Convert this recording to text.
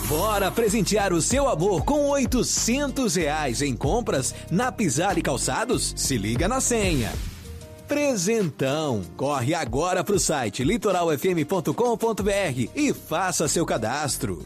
Bora presentear o seu amor com R$ 800 em compras na Pisale Calçados? Se liga na senha. Presentão. Corre agora pro site litoralfm.com.br e faça seu cadastro.